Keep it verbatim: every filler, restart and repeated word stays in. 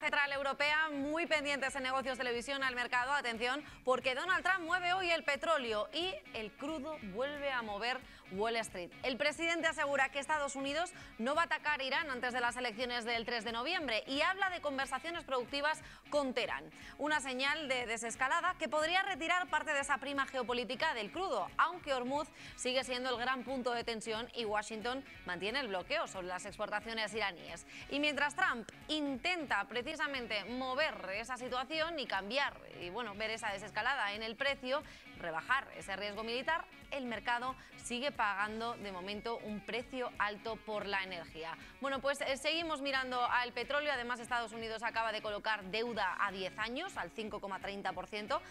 Central Europea muy pendientes en Negocios Televisión al mercado, atención, porque Donald Trump mueve hoy el petróleo y el crudo vuelve a mover Wall Street. El presidente asegura que Estados Unidos no va a atacar Irán antes de las elecciones del tres de noviembre y habla de conversaciones productivas con Teherán, una señal de desescalada que podría retirar parte de esa prima geopolítica del crudo, aunque Hormuz sigue siendo el gran punto de tensión y Washington mantiene el bloqueo sobre las exportaciones iraníes. Y mientras Trump intenta precisamente precisamente mover esa situación y cambiar y bueno, ver esa desescalada en el precio, rebajar ese riesgo militar, el mercado sigue pagando de momento un precio alto por la energía. Bueno, pues eh, seguimos mirando al petróleo. Además, Estados Unidos acaba de colocar deuda a diez años al cinco coma treinta por ciento,